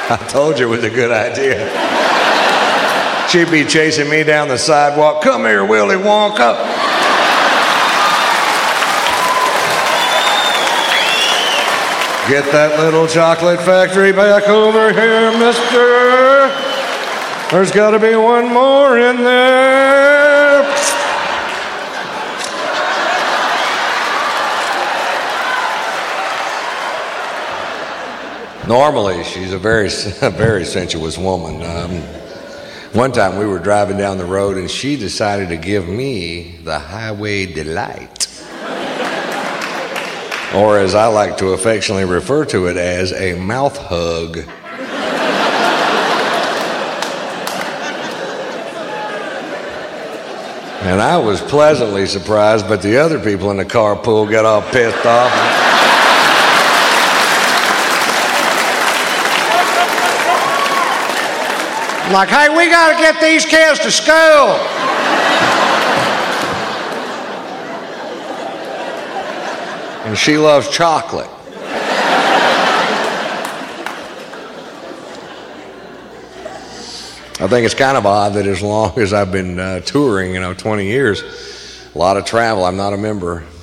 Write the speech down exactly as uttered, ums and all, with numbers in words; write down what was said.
I told you it was a good idea. She'd be chasing me down the sidewalk. Come here, Willy Wonka. Get that little chocolate factory back over here, mister. There's got to be one more in there. Normally, she's a very, a very sensuous woman. Um, one time we were driving down the road and she decided to give me the highway delight. Or as I like to affectionately refer to it as a mouth hug. And I was pleasantly surprised, but the other people in the carpool got all pissed off. I'm like, hey, we got to get these kids to school. And she loves chocolate. I think it's kind of odd that as long as I've been uh, touring, you know, twenty years, a lot of travel, I'm not a member